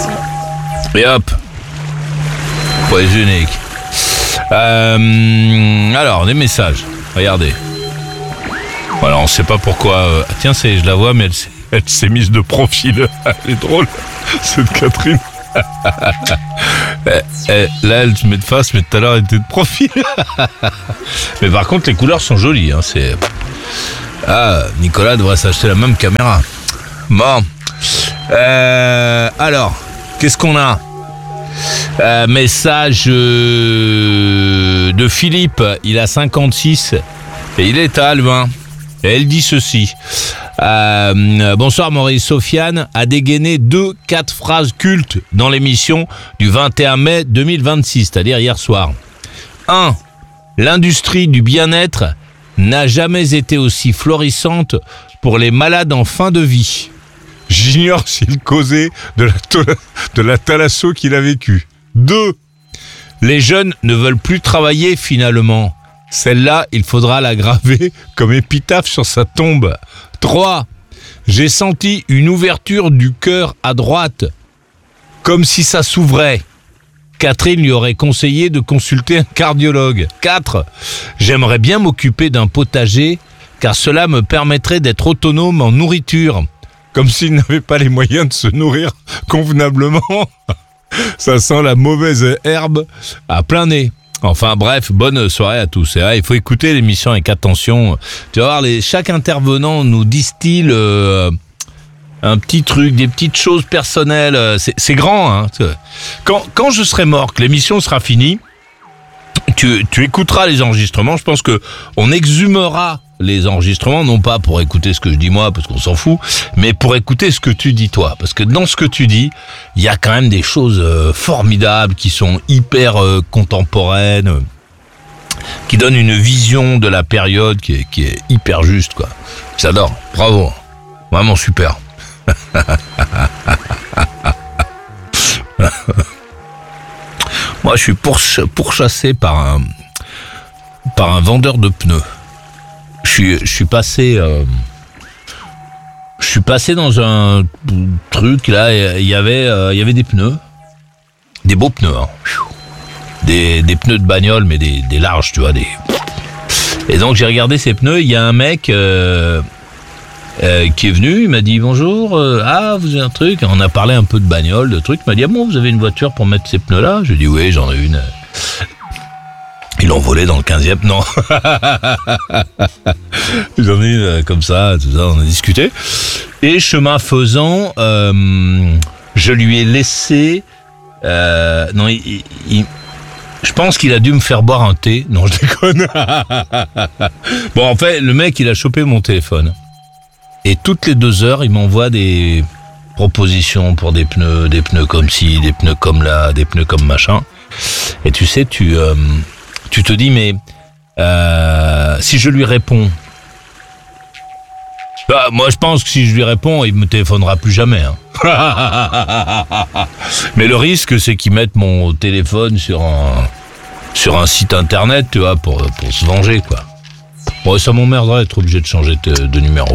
Et hop. Point unique. Alors, des messages. Regardez. Voilà, on selle sait pas pourquoi. Tiens, je la vois, mais elle s'est mise de profil. Elle est drôle, cette Catherine. Là, elle se met de face, mais tout à l'heure, elle était de profil. Mais par contre, les couleurs sont jolies. Hein, Nicolas devrait s'acheter la même caméra. Bon. Alors, qu'est-ce qu'on a ? Message de Philippe. Il a 56 et il est à Alvin. Et elle dit ceci. Bonsoir Maurice. Sofiane a dégainé 4 phrases cultes dans l'émission du 21 mai 2026, c'est-à-dire hier soir. 1. L'industrie du bien-être n'a jamais été aussi florissante pour les malades en fin de vie. J'ignore s'il causait de la thalasso qu'il a vécu. 2. Les jeunes ne veulent plus travailler finalement. Celle-là, il faudra la graver comme épitaphe sur sa tombe. 3. J'ai senti une ouverture du cœur à droite, comme si ça s'ouvrait. Catherine lui aurait conseillé de consulter un cardiologue. 4. J'aimerais bien m'occuper d'un potager, car cela me permettrait d'être autonome en nourriture. Comme s'il n'avait pas les moyens de se nourrir convenablement. Ça sent la mauvaise herbe à plein nez. Enfin bref, bonne soirée à tous. Et il faut écouter l'émission avec attention. Tu vas voir, chaque intervenant nous distille un petit truc, des petites choses personnelles. C'est grand. Hein. Quand je serai mort, que l'émission sera finie, tu écouteras les enregistrements. Je pense que on exhumera les enregistrements, non pas pour écouter ce que je dis moi, parce qu'on s'en fout, mais pour écouter ce que tu dis toi. Parce que dans ce que tu dis, il y a quand même des choses formidables, qui sont hyper contemporaines, qui donnent une vision de la période qui est hyper juste, quoi. J'adore, bravo, vraiment super. Moi, je suis pourchassé par un vendeur de pneus. Je suis passé dans un truc là, il y avait des pneus, des beaux pneus, hein. Des pneus de bagnole, mais des larges, tu vois, Et donc j'ai regardé ces pneus. Il y a un mec qui est venu, il m'a dit bonjour, vous avez un truc. On a parlé un peu de bagnole, de trucs. Il m'a dit bon, vous avez une voiture pour mettre ces pneus là? Je lui ai dit oui, j'en ai une. Ils l'ont volé dans le 15e, non. J'en ai une comme ça, tout ça, on a discuté. Et chemin faisant, je lui ai laissé... non, je pense qu'il a dû me faire boire un thé. Non, je déconne. Bon, en fait, le mec, il a chopé mon téléphone. Et toutes les 2 heures, il m'envoie des propositions pour des pneus comme ci, des pneus comme là, des pneus comme machin. Et tu sais, tu te dis, mais si je lui réponds, moi je pense que si je lui réponds, il me téléphonera plus jamais. Hein. Mais le risque, c'est qu'ils mettent mon téléphone sur un site internet, tu vois, pour se venger, quoi. Bon, ça m'emmerderait d'être obligé de changer de numéro.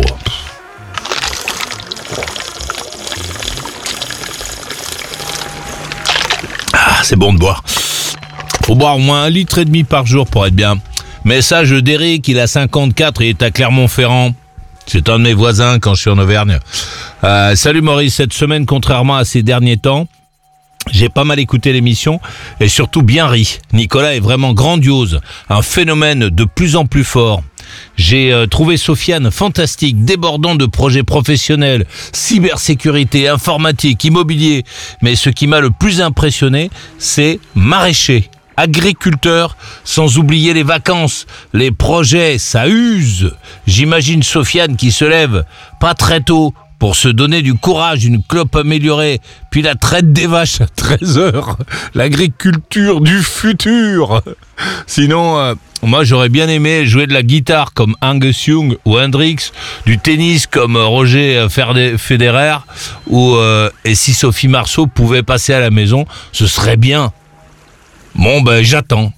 C'est bon de boire. Faut boire au moins 1,5 litre par jour pour être bien. Message d'Eric, il a 54, il est à Clermont-Ferrand. C'est un de mes voisins quand je suis en Auvergne. Salut Maurice, cette semaine, contrairement à ces derniers temps, j'ai pas mal écouté l'émission et surtout bien ri. Nicolas est vraiment grandiose, un phénomène de plus en plus fort. J'ai trouvé Sofiane fantastique, débordant de projets professionnels, cybersécurité, informatique, immobilier. Mais ce qui m'a le plus impressionné, c'est maraîcher, agriculteur, sans oublier les vacances. Les projets, ça use. J'imagine Sofiane qui se lève pas très tôt pour se donner du courage, une clope améliorée, puis la traite des vaches à 13h. L'agriculture du futur. Sinon, moi j'aurais bien aimé jouer de la guitare comme Angus Young ou Hendrix, du tennis comme Roger Federer, et si Sophie Marceau pouvait passer à la maison, ce serait bien. Bon, j'attends.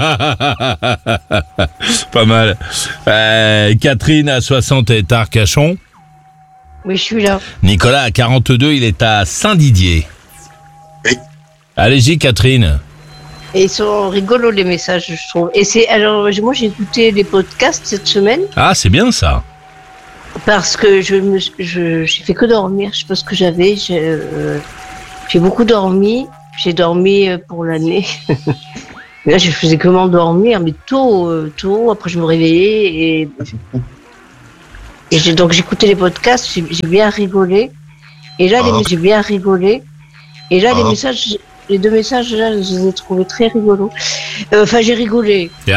Pas mal. Catherine à 60 est à Arcachon. Oui, je suis là. Nicolas à 42, il est à Saint-Didier. Allez-y, Catherine. Et ils sont rigolos les messages, je trouve. Alors moi j'ai écouté les podcasts cette semaine Ah, c'est bien ça. parce que j'ai fait que dormir. Je sais pas ce que j'avais. J'ai beaucoup dormi. J'ai dormi pour l'année. Mais là je faisais que m'endormir, mais tôt. Après je me réveillais donc j'écoutais les podcasts. J'ai bien rigolé. Et là j'ai bien rigolé. Et là les messages. Les deux messages, là, je les ai trouvés très rigolos. Enfin, j'ai rigolé.